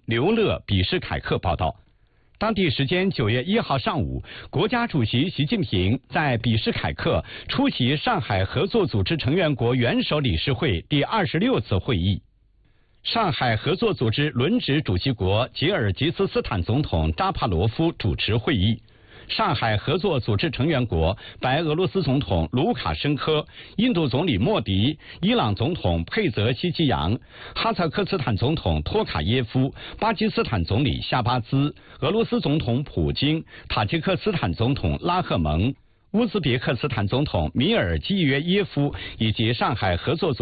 刘乐、比什凯克报道。当地时间9月1号上午，国家主席习近平在比什凯克出席上海合作组织成员国元首理事会第26次会议。上海合作组织轮值主席国吉尔吉斯斯坦总统扎帕罗夫主持会议。上海合作组织成员国白俄罗斯总统卢卡申科、印度总理莫迪、伊朗总统佩泽希基扬、哈萨克斯坦总统托卡耶夫、巴基斯坦总理夏巴兹、俄罗斯总统普京、塔吉克斯坦总统拉赫蒙、乌兹别克斯坦总统米尔基约耶夫以及上海合作组